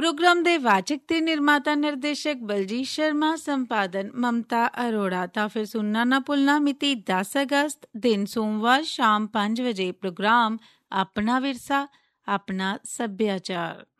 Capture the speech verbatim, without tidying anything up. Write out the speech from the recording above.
Programme ਦੇ ਵਾਚਕ ਤੇ ਨਿਰਮਾਤਾ ਨਿਰਦੇਸ਼ਕ ਬਲਜੀਤ ਸ਼ਰਮਾ, ਸੰਪਾਦਨ ਮਮਤਾ ਅਰੋੜਾ। ਤਾਂ ਫਿਰ ਸੁਣਨਾ ਨਾ ਭੁੱਲਣਾ ਮਿਤੀ ਦਸ ਅਗਸਤ ਦਿਨ ਸੋਮਵਾਰ ਸ਼ਾਮ ਪੰਜ ਵਜੇ ਪ੍ਰੋਗਰਾਮ ਆਪਣਾ ਵਿਰਸਾ ਆਪਣਾ ਸੱਭਿਆਚਾਰ।